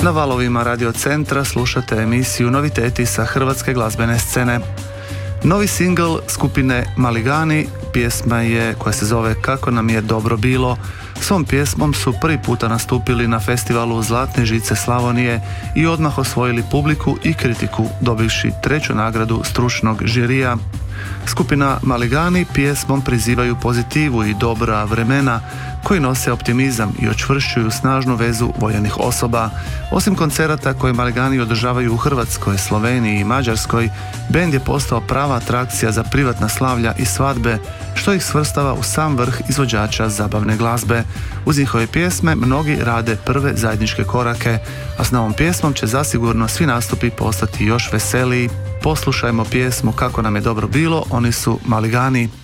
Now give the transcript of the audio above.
Na valovima Radio Centra slušate emisiju Noviteti sa hrvatske glazbene scene. Novi singl skupine Maligani pjesma je koja se zove Kako nam je dobro bilo. Svom pjesmom su prvi puta nastupili na festivalu Zlatne žice Slavonije i odmah osvojili publiku i kritiku, dobivši 3. nagradu stručnog žirija. Skupina Maligani pjesmom prizivaju pozitivu i dobra vremena koji nose optimizam i očvršćuju snažnu vezu voljenih osoba. Osim koncerata koje Maligani održavaju u Hrvatskoj, Sloveniji i Mađarskoj, bend je postao prava atrakcija za privatna slavlja i svadbe, što ih svrstava u sam vrh izvođača zabavne glazbe. Uz njihove pjesme mnogi rade prve zajedničke korake, a s novom pjesmom će zasigurno svi nastupi postati još veseliji. Poslušajmo pjesmu Kako nam je dobro bilo, oni su Maligani.